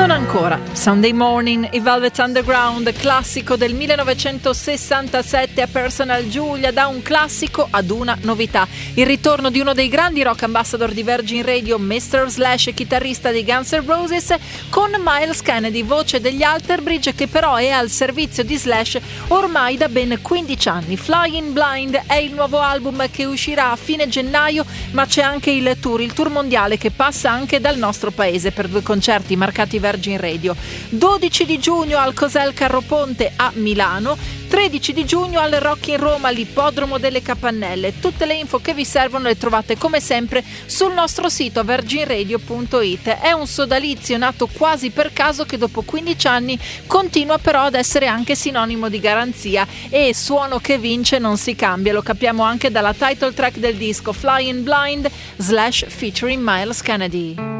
Non ancora. Sunday Morning, i Velvet Underground, classico del 1967 a Personal Julia, da un classico ad una novità. Il ritorno di uno dei grandi rock ambassador di Virgin Radio, Mr. Slash, chitarrista dei Guns N' Roses, con Myles Kennedy, voce degli Alter Bridge, che però è al servizio di Slash ormai da ben 15 anni. Flying Blind è il nuovo album che uscirà a fine gennaio, ma c'è anche il tour mondiale che passa anche dal nostro paese per 2 concerti marcati Virgin Radio. 12 di giugno al Cosel Carroponte a Milano, 13 di giugno al Rock in Roma all'Ippodromo delle Capannelle. Tutte le info che vi servono le trovate come sempre sul nostro sito virginradio.it. È un sodalizio nato quasi per caso che dopo 15 anni continua però ad essere anche sinonimo di garanzia, e suono che vince non si cambia, lo capiamo anche dalla title track del disco Flying Blind / featuring Myles Kennedy.